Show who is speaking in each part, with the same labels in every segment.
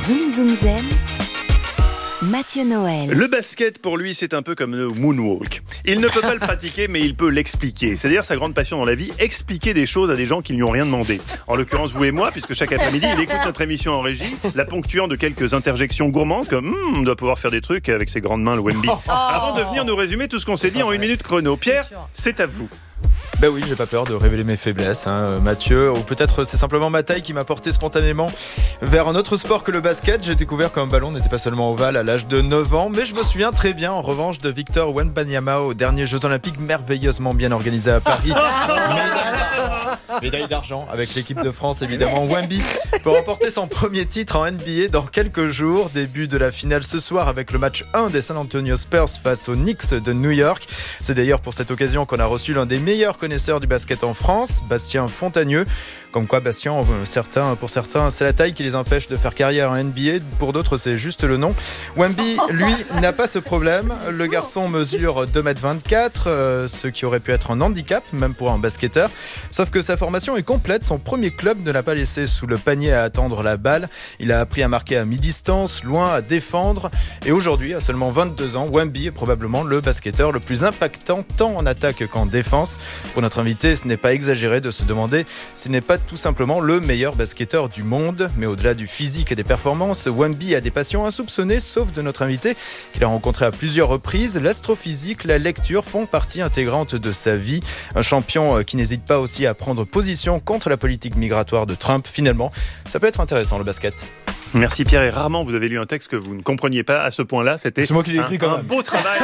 Speaker 1: Zoom Zoom Zen, Mathieu Noël.
Speaker 2: Le basket, pour lui, c'est un peu comme le moonwalk. Il ne peut pas le pratiquer, mais il peut l'expliquer. C'est d'ailleurs sa grande passion dans la vie, expliquer des choses à des gens qui ne lui ont rien demandé. En l'occurrence, vous et moi, puisque chaque après-midi, il écoute notre émission en régie, la ponctuant de quelques interjections gourmandes, comme on doit pouvoir faire des trucs avec ses grandes mains, le Wemby. Avant de venir nous résumer tout ce qu'on s'est dit en 1 minute chrono. Pierre, c'est à vous.
Speaker 3: Ben oui, j'ai pas peur de révéler mes faiblesses, Mathieu. Ou peut-être c'est simplement ma taille qui m'a porté spontanément vers un autre sport que le basket. J'ai découvert qu'un ballon n'était pas seulement ovale à l'âge de 9 ans, mais je me souviens très bien en revanche de Victor Wembanyama aux derniers Jeux Olympiques merveilleusement bien organisés à Paris. Médaille d'argent avec l'équipe de France évidemment. Wemby peut remporter son premier titre en NBA dans quelques jours. Début de la finale ce soir avec le match 1 des San Antonio Spurs face aux Knicks de New York. C'est d'ailleurs pour cette occasion qu'on a reçu l'un des meilleurs connaisseurs du basket en France, Bastien Fontagneux. Comme quoi Bastien, pour certains, c'est la taille qui les empêche de faire carrière en NBA. Pour d'autres, c'est juste le nom. Wemby, lui, n'a pas ce problème. Le garçon mesure 2m24, ce qui aurait pu être un handicap, même pour un basketteur. Sauf que sa formation est complète. Son premier club ne l'a pas laissé sous le panier à attendre la balle. Il a appris à marquer à mi-distance, loin, à défendre. Et aujourd'hui, à seulement 22 ans, Wemby est probablement le basketteur le plus impactant, tant en attaque qu'en défense. Pour notre invité, ce n'est pas exagéré de se demander s'il n'est pas tout simplement le meilleur basketteur du monde. Mais au-delà du physique et des performances, Wemby a des passions insoupçonnées, sauf de notre invité, qu'il a rencontré à plusieurs reprises. L'astrophysique, la lecture font partie intégrante de sa vie. Un champion qui n'hésite pas aussi à prendre position contre la politique migratoire de Trump. Finalement, ça peut être intéressant le basket.
Speaker 2: Merci Pierre, et rarement vous avez lu un texte que vous ne compreniez pas à ce point-là. C'était
Speaker 3: c'est moi qui l'ai écrit quand même.
Speaker 2: Un beau travail.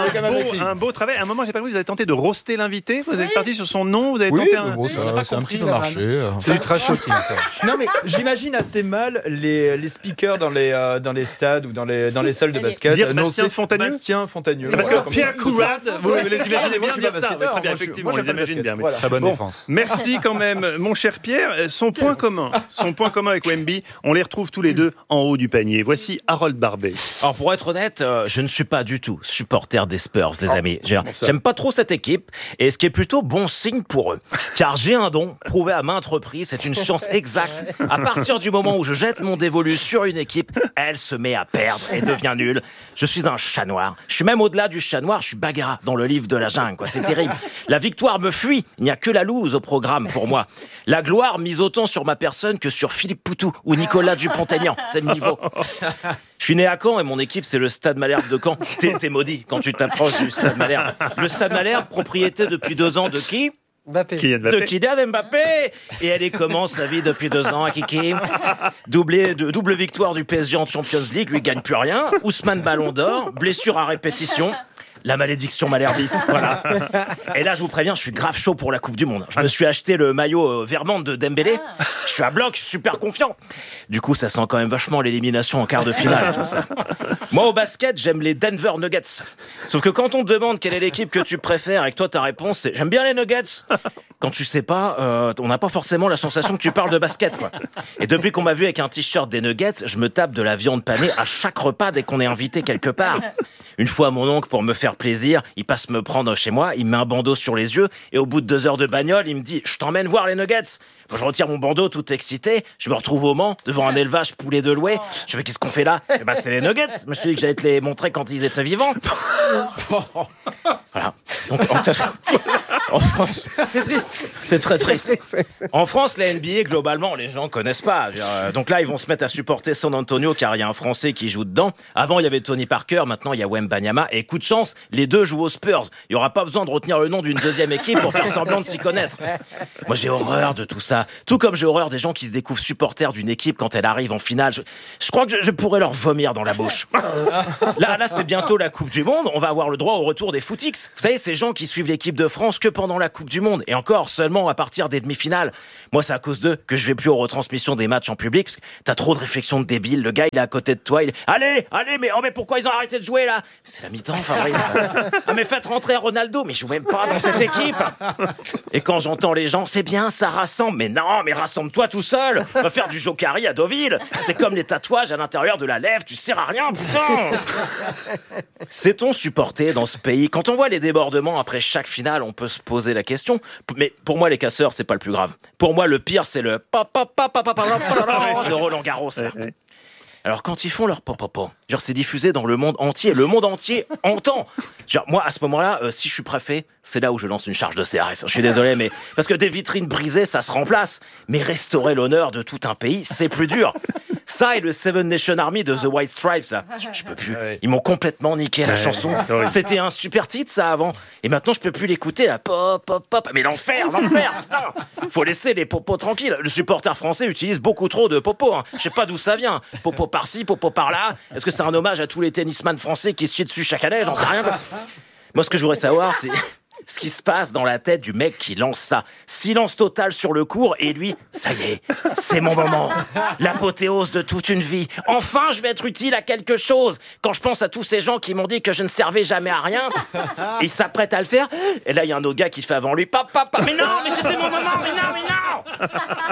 Speaker 2: un beau travail. À un moment, j'ai pas compris, vous avez tenté de roaster l'invité. Vous êtes parti sur son nom. Vous avez tenté
Speaker 3: c'est un petit peu marché.
Speaker 2: C'est ultra shocking.
Speaker 3: Non mais j'imagine assez mal les speakers dans les stades ou dans les salles de basket.
Speaker 2: Dire Bastien Fontagneux.
Speaker 3: Bastien Fontagneux.
Speaker 2: Parce que Pierre Courade, vous les imaginez bien dire ça.
Speaker 3: Très
Speaker 2: bien, effectivement, on les imagine bien.
Speaker 3: Très bonne défense.
Speaker 2: Merci quand même, mon cher Pierre. Son point commun avec Wemby, on les retrouve tous les deux en haut du panier. Voici Harold Barbet.
Speaker 4: Alors pour être honnête, je ne suis pas du tout supporter des Spurs, les amis. J'aime pas trop cette équipe, et ce qui est plutôt bon signe pour eux. Car j'ai un don, prouvé à maintes reprises, c'est une science exacte. À partir du moment où je jette mon dévolu sur une équipe, elle se met à perdre et devient nulle. Je suis un chat noir. Je suis même au-delà du chat noir, je suis Bagheera dans le livre de la jungle, quoi. C'est terrible. La victoire me fuit. Il n'y a que la loose au programme pour moi. La gloire mise autant sur ma personne que sur Philippe Poutou ou Nicolas Dupont-Aignan. C'est le niveau. Je suis né à Caen et mon équipe c'est le Stade Malherbe de Caen. T'es maudit quand tu t'approches du Stade Malherbe. Le Stade Malherbe, propriété depuis 2 ans de qui ?
Speaker 2: Mbappé.
Speaker 4: De Kylian Mbappé. Et elle est comment sa vie depuis 2 ans à Kiki ? Double victoire du PSG en Champions League, lui gagne plus rien. Ousmane Ballon d'Or, blessure à répétition. La malédiction malherbiste, voilà. Et là, je vous préviens, je suis grave chaud pour la Coupe du Monde. Je me suis acheté le maillot Vermont de Dembélé. Je suis à bloc, super confiant. Du coup, ça sent quand même vachement l'élimination en quart de finale, tout ça. Moi, au basket, j'aime les Denver Nuggets. Sauf que quand on te demande quelle est l'équipe que tu préfères et que toi, ta réponse, c'est « J'aime bien les Nuggets », quand tu sais pas, on n'a pas forcément la sensation que tu parles de basket, quoi. Et depuis qu'on m'a vu avec un t-shirt des Nuggets, je me tape de la viande panée à chaque repas dès qu'on est invité quelque part. Une fois, mon oncle, pour me faire plaisir, il passe me prendre chez moi, il me met un bandeau sur les yeux, et au bout de 2 heures de bagnole, il me dit « Je t'emmène voir les Nuggets ». Je retire mon bandeau tout excité, je me retrouve au Mans, devant un élevage poulet de louer. Je fais « Qu'est-ce qu'on fait là ?» Eh ben, c'est les Nuggets. Je me suis dit que j'allais te les montrer quand ils étaient vivants. Voilà. Donc, en France,
Speaker 5: c'est triste.
Speaker 4: C'est très triste. En France, la NBA, globalement, les gens connaissent pas. Donc là, ils vont se mettre à supporter San Antonio car il y a un Français qui joue dedans. Avant, il y avait Tony Parker, maintenant, il y a Wembanyama. Et coup de chance, les deux jouent aux Spurs. Il y aura pas besoin de retenir le nom d'une deuxième équipe pour faire semblant de s'y connaître. Moi, j'ai horreur de tout ça. Tout comme j'ai horreur des gens qui se découvrent supporters d'une équipe quand elle arrive en finale. Je crois que je pourrais leur vomir dans la bouche. Là, c'est bientôt la Coupe du Monde. On va avoir le droit au retour des footix. Vous savez, ces gens qui suivent l'équipe de France que pendant la Coupe du Monde. Et encore seulement à partir des demi-finales. Moi, c'est à cause d'eux que je vais plus aux retransmissions des matchs en public. Parce que t'as trop de réflexions de débiles. Le gars, il est à côté de toi. Il est... Allez, mais pourquoi ils ont arrêté de jouer là ? C'est la mi-temps, Fabrice. Ah, mais faites rentrer Ronaldo. Mais je joue même pas dans cette équipe. Et quand j'entends les gens, c'est bien, ça rassemble. Mais non, mais rassemble-toi tout seul. On va faire du jokari à Deauville. T'es comme les tatouages à l'intérieur de la lèvre. Tu sers à rien, putain. Sait-on supporter dans ce pays ? Quand on voit les débordements après chaque finale, on peut se poser la question. Mais pour moi, les casseurs, c'est pas le plus grave. Pour moi, le pire, c'est le de Roland Garros. Alors quand ils font leur popopo, genre c'est diffusé dans le monde entier. Le monde entier entend. Genre moi à ce moment-là, si je suis préfet, c'est là où je lance une charge de CRS. Je suis désolé, mais parce que des vitrines brisées, ça se remplace. Mais restaurer l'honneur de tout un pays, c'est plus dur. Ça et le Seven Nation Army de The White Stripes, là, je peux plus. Ils m'ont complètement niqué la chanson. C'était un super titre ça avant. Et maintenant je peux plus l'écouter là. Pop, pop, pop. Mais l'enfer, putain. Faut laisser les popos tranquilles. Le supporter français utilise beaucoup trop de popos. Hein. Je sais pas d'où ça vient. Popo par-ci, popo par-là. Est-ce que c'est un hommage à tous les tennisman français qui se chient dessus chaque année? J'en sais rien. Moi ce que je voudrais savoir c'est ce qui se passe dans la tête du mec qui lance ça. Silence total sur le cours et lui, ça y est, c'est mon moment. L'apothéose de toute une vie. Enfin, je vais être utile à quelque chose. Quand je pense à tous ces gens qui m'ont dit que je ne servais jamais à rien, ils s'apprêtent à le faire. Et là, il y a un autre gars qui fait avant lui. Papa, mais non, mais c'était mon moment, mais non.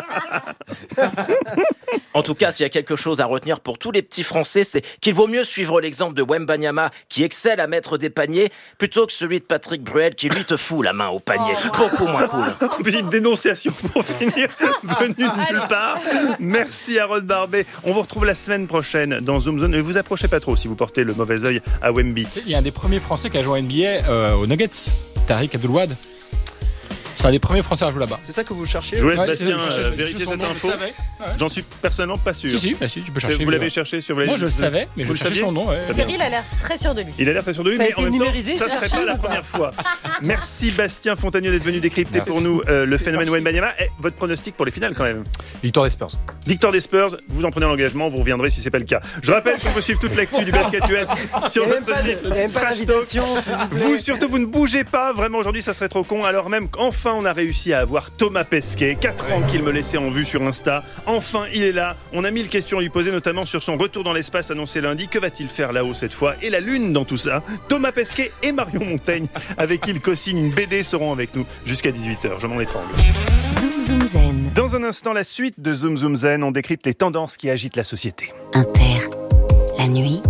Speaker 4: En tout cas, s'il y a quelque chose à retenir pour tous les petits Français, c'est qu'il vaut mieux suivre l'exemple de Wembanyama qui excelle à mettre des paniers plutôt que celui de Patrick Bruel qui lui te fout la main au panier. Beaucoup moins cool.
Speaker 2: Une petite dénonciation pour finir, venue de nulle part. Merci Harold Barbet. On vous retrouve la semaine prochaine dans Zoom Zone. Ne vous approchez pas trop si vous portez le mauvais œil à Wemby.
Speaker 5: Il y a un des premiers Français qui a joué en NBA aux Nuggets, Tariq Abdelouad. C'est un des premiers Français à jouer là-bas.
Speaker 3: C'est ça que vous cherchez?
Speaker 2: Je vous laisse Bastien vérifier cette info. J'en suis personnellement pas sûr.
Speaker 5: Si, tu peux chercher.
Speaker 2: Vous l'avez cherché sur
Speaker 5: Moi je le savais, mais je cherchais son nom.
Speaker 6: Cyril a l'air très sûr de lui.
Speaker 2: Il a l'air très sûr de lui, mais en même temps, ça serait pas la première fois. Merci Bastien Fontanier d'être venu décrypter pour nous le phénomène Wembanyama. Et votre pronostic pour les finales quand même?
Speaker 5: Victoire des Spurs.
Speaker 2: Victoire des Spurs, vous en prenez l'engagement, vous reviendrez si c'est pas le cas. Je rappelle qu'on peut suivre toute l'actu du basket US sur notre site. Trash Talk. Vous surtout, vous ne bougez pas. Vraiment aujourd'hui, ça serait trop con. Alors même qu'enfin on a réussi à avoir Thomas Pesquet, 4 ans qu'il me laissait en vue sur Insta. Enfin, il est là. On a 1000 questions à lui poser, notamment sur son retour dans l'espace annoncé lundi. Que va-t-il faire là-haut cette fois? Et la Lune dans tout ça. Thomas Pesquet et Marion Montaigne, avec qui il co-signe une BD, seront avec nous jusqu'à 18h. Je m'en étrangle.
Speaker 1: Zoom Zoom Zen.
Speaker 2: Dans un instant, la suite de Zoom Zoom Zen, on décrypte les tendances qui agitent la société.
Speaker 1: Inter, la nuit,